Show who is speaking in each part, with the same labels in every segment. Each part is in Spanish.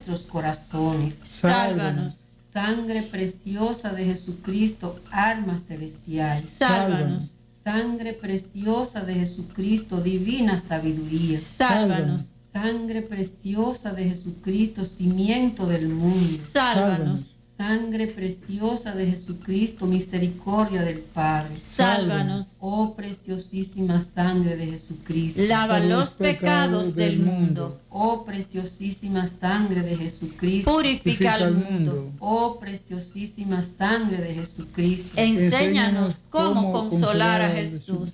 Speaker 1: nuestros corazones.
Speaker 2: Sálvanos.
Speaker 1: Sangre preciosa de Jesucristo, almas celestiales.
Speaker 2: Sálvanos.
Speaker 1: Sangre preciosa de Jesucristo, divina sabiduría.
Speaker 2: Sálvanos.
Speaker 1: Sangre preciosa de Jesucristo, cimiento del mundo.
Speaker 2: Sálvanos.
Speaker 1: Sangre preciosa de Jesucristo, misericordia del Padre.
Speaker 2: Sálvanos.
Speaker 1: Oh preciosísima sangre de Jesucristo.
Speaker 2: Lava los pecados del mundo.
Speaker 1: Oh preciosísima sangre de Jesucristo.
Speaker 2: Purifica al mundo.
Speaker 1: Oh preciosísima sangre de Jesucristo.
Speaker 2: Enséñanos cómo consolar a Jesús.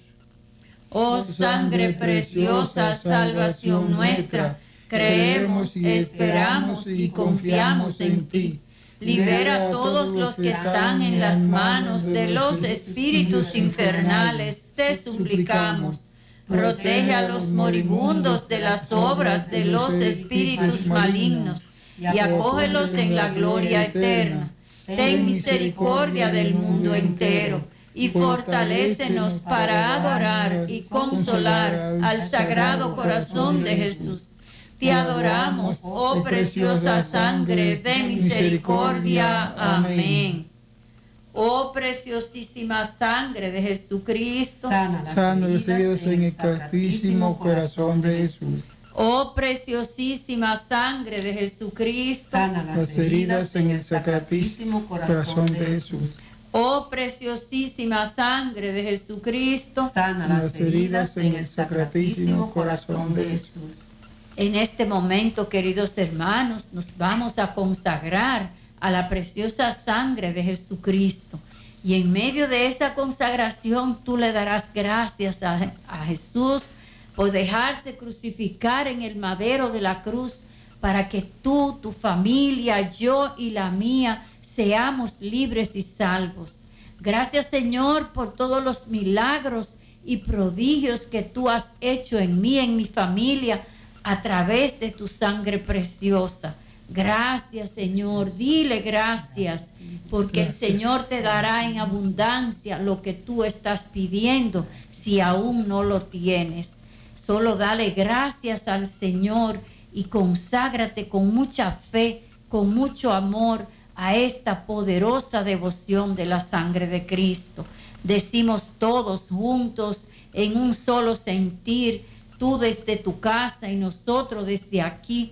Speaker 2: Oh sangre preciosa, salvación nuestra, creemos, esperamos y confiamos en ti. Libera a todos los que están en las manos de los espíritus infernales, te suplicamos. Protege a los moribundos de las obras de los espíritus malignos y acógelos en la gloria eterna. Ten misericordia del mundo entero y fortalécenos para adorar y consolar al Sagrado Corazón de Jesús. Te adoramos, oh preciosa sangre de misericordia. Amén. Oh preciosísima sangre de Jesucristo,
Speaker 3: sana las heridas en el castísimo corazón de Jesús.
Speaker 2: Oh preciosísima sangre de Jesucristo,
Speaker 1: sana
Speaker 3: las heridas en el sacratísimo corazón de Jesús.
Speaker 2: Oh preciosísima sangre de Jesucristo,
Speaker 1: sana las heridas en el sacratísimo corazón de Jesús.
Speaker 2: En este momento, queridos hermanos, nos vamos a consagrar a la preciosa sangre de Jesucristo. Y en medio de esa consagración, tú le darás gracias a Jesús por dejarse crucificar en el madero de la cruz para que tú, tu familia, yo y la mía seamos libres y salvos. Gracias, Señor, por todos los milagros y prodigios que tú has hecho en mí, en mi familia, a través de tu sangre preciosa. Gracias, Señor, dile gracias, porque el Señor te dará en abundancia lo que tú estás pidiendo si aún no lo tienes. Solo dale gracias al Señor y conságrate con mucha fe, con mucho amor a esta poderosa devoción de la sangre de Cristo. Decimos todos juntos en un solo sentir, tú desde tu casa y nosotros desde aquí,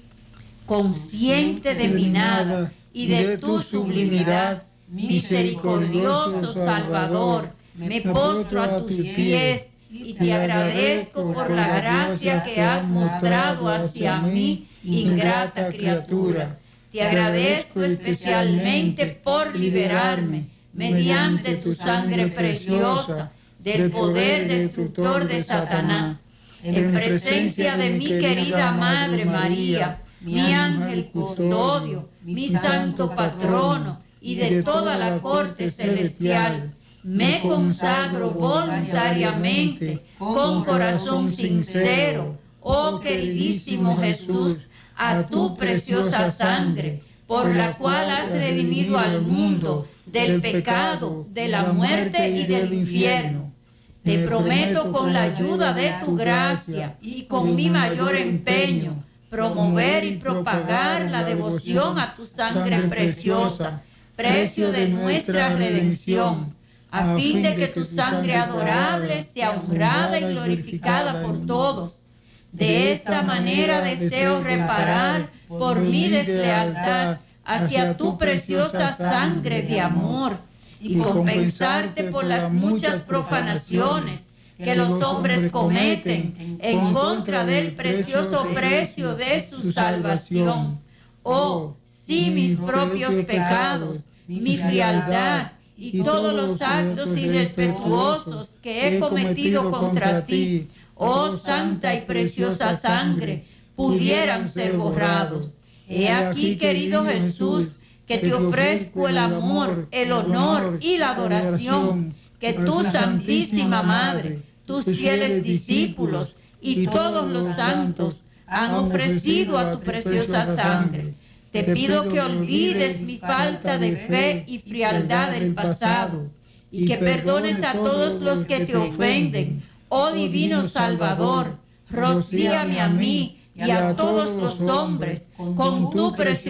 Speaker 2: consciente de mi nada y de tu sublimidad, misericordioso Salvador, me postro a tus pies y te agradezco por la gracia que has mostrado hacia mí, ingrata criatura. Te agradezco especialmente por liberarme, mediante tu sangre preciosa, del poder destructor de Satanás. En presencia de mi querida Madre María, mi ángel custodio, mi santo patrono y de toda la corte celestial, me consagro voluntariamente, con corazón sincero, oh queridísimo Jesús, a tu preciosa sangre, por la cual has redimido al mundo del pecado, de la muerte y del infierno. Te prometo con la ayuda de tu gracia y con mi mayor empeño promover y propagar la devoción a tu sangre preciosa, precio de nuestra redención, a fin de que tu sangre adorable sea honrada y glorificada por todos. De esta manera deseo reparar por mi deslealtad hacia tu preciosa sangre de amor y compensarte por las muchas profanaciones que los hombres cometen en contra del precioso precio de su salvación. Oh, si mis propios pecados, mi frialdad y todos los actos irrespetuosos que he cometido contra ti, oh santa y preciosa sangre, pudieran ser borrados. He aquí, querido Jesús, que te ofrezco el amor, el honor y la adoración que tu Santísima Madre, tus fieles discípulos y todos los santos han ofrecido a tu preciosa sangre. Te pido que olvides mi falta de fe y frialdad del pasado y que perdones a todos los que te ofenden. Oh divino Salvador, rocíame a mí y a todos los hombres con tu preciosa